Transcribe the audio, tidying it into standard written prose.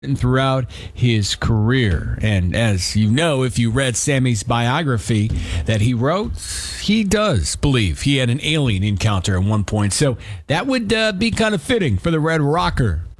and throughout his career. And as you know, if you read Sammy's biography that he wrote, he does believe he had an alien encounter at one point. So that would be kind of fitting for the Red Rocker